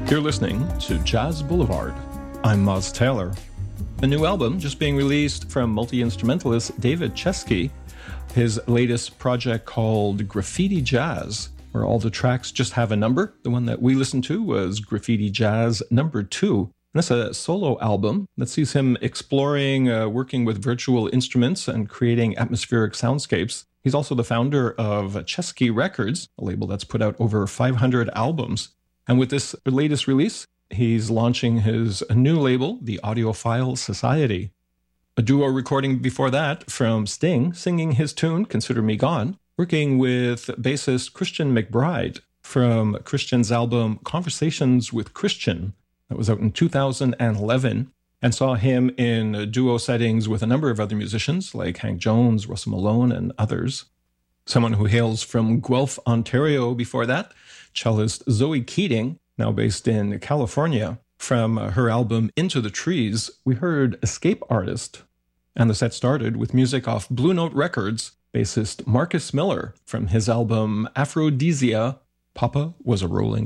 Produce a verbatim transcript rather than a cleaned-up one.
You're listening to Jazz Boulevard. I'm Moz Taylor. A new album just being released from multi-instrumentalist David Chesky, his latest project called Graffiti Jazz, where all the tracks just have a number. The one that we listened to was Graffiti Jazz number two. And that's a solo album that sees him exploring uh, working with virtual instruments and creating atmospheric soundscapes. He's also the founder of Chesky Records, a label that's put out over five hundred albums. And with this latest release, he's launching his new label, the Audiophile Society. A duo recording before that from Sting, singing his tune, Consider Me Gone, working with bassist Christian McBride from Christian's album Conversations with Christian. That was out in two thousand eleven, and saw him in duo settings with a number of other musicians like Hank Jones, Russell Malone, and others. Someone who hails from Guelph, Ontario before that, cellist Zoe Keating, now based in California. From her album Into the Trees, we heard Escape Artist. And the set started with music off Blue Note Records, bassist Marcus Miller from his album Aphrodisia, Papa Was a Rolling